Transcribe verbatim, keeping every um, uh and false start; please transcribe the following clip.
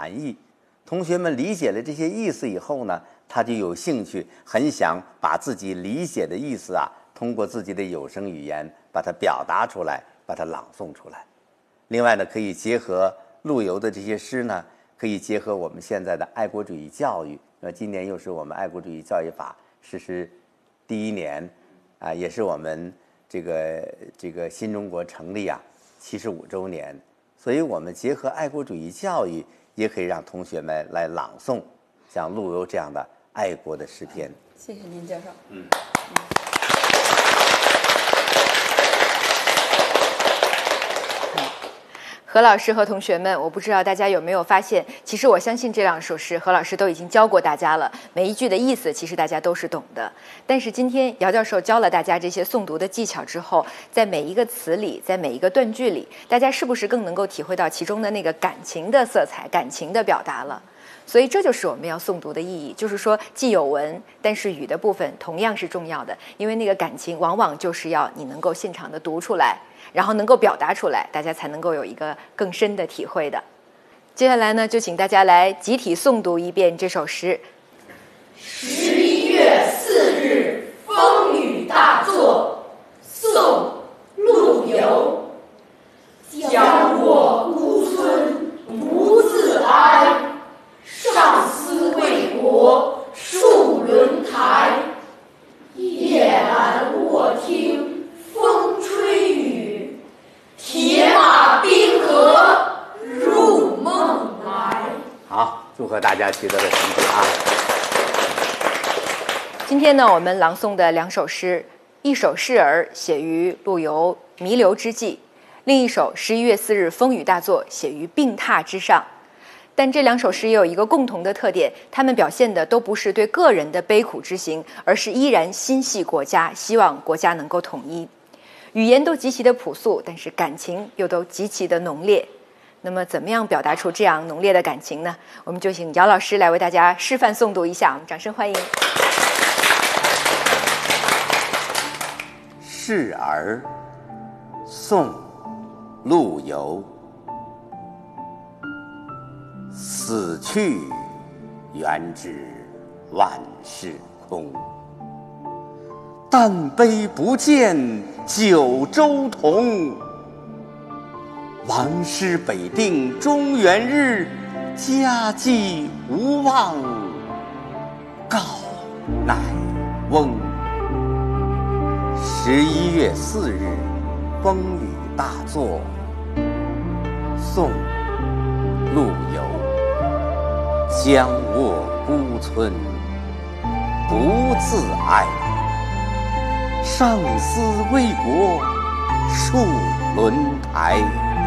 含义。同学们理解了这些意思以后呢，他就有兴趣，很想把自己理解的意思啊，通过自己的有声语言把它表达出来，把它朗诵出来。另外呢，可以结合陆游的这些诗呢，可以结合我们现在的爱国主义教育。那今年又是我们爱国主义教育法实施第一年，啊，也是我们这个这个新中国成立啊七十五周年。所以我们结合爱国主义教育，也可以让同学们来朗诵像陆游这样的爱国的诗篇。 谢谢您，教授。嗯。何老师和同学们，我不知道大家有没有发现，其实我相信这两首诗何老师都已经教过大家了，每一句的意思其实大家都是懂的。但是今天姚教授教了大家这些诵读的技巧之后，在每一个词里，在每一个断句里，大家是不是更能够体会到其中的那个感情的色彩、感情的表达了？所以这就是我们要诵读的意义，就是说既有文，但是语的部分同样是重要的，因为那个感情往往就是要你能够现场的读出来，然后能够表达出来，大家才能够有一个更深的体会的。接下来呢，就请大家来集体诵读一遍这首诗。 十一月四日风雨大作，宋·陆游。将我孤村独自哀，上思为国戍轮台。夜阑卧听风吹雨，铁马冰河入梦来。 好，祝贺大家取得了成绩啊！ 今天呢，我们朗诵的两首诗，一首示儿写于陆游弥留之际，另一首十一月四日风雨大作写于病榻之上。但这两首诗也有一个共同的特点，它们表现的都不是对个人的悲苦之行，而是依然心系国家，希望国家能够统一。语言都极其的朴素，但是感情又都极其的浓烈。那么怎么样表达出这样浓烈的感情呢？我们就请姚老师来为大家示范诵读一下，我们掌声欢迎。 示儿，宋·陆游。死去元知万事空，但悲不见九州同。王师北定中原日，家祭无忘告乃翁。十一月四日风雨大作，宋·陆游。将卧孤村独自哀，上思为国戍轮台。